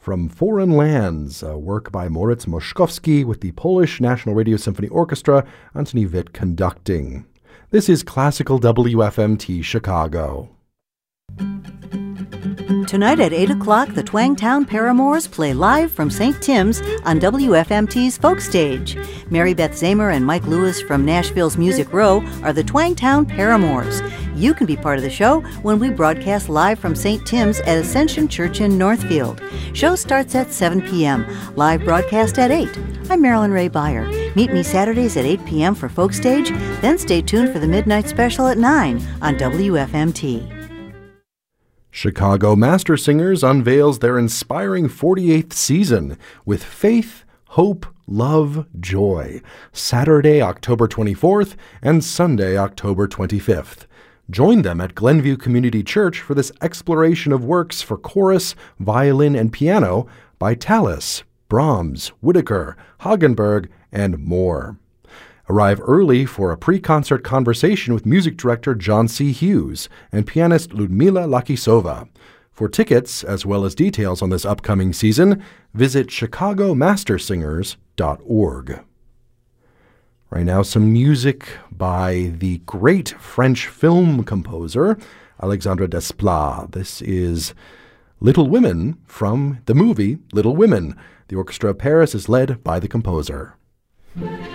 From Foreign Lands, a work by Moritz Moszkowski with the Polish National Radio Symphony Orchestra, Antoni Witt conducting. This is Classical WFMT Chicago. Tonight at 8 o'clock, the Twangtown Paramours play live from St. Tim's on WFMT's Folk Stage. Mary Beth Zamer and Mike Lewis from Nashville's Music Row are the Twangtown Paramours. You can be part of the show when we broadcast live from St. Tim's at Ascension Church in Northfield. Show starts at 7 p.m., live broadcast at 8. I'm Marilyn Ray Beyer. Meet me Saturdays at 8 p.m. for Folk Stage, then stay tuned for the Midnight Special at 9 on WFMT. Chicago Master Singers unveils their inspiring 48th season with Faith, Hope, Love, Joy, Saturday, October 24th and Sunday, October 25th. Join them at Glenview Community Church for this exploration of works for chorus, violin, and piano by Tallis, Brahms, Whitaker, Hagenberg, and more. Arrive early for a pre-concert conversation with music director John C. Hughes and pianist Ludmila Lakisova. For tickets, as well as details on this upcoming season, visit chicagomastersingers.org. Right now, some music by the great French film composer Alexandre Desplat. This is Little Women from the movie Little Women. The Orchestra of Paris is led by the composer.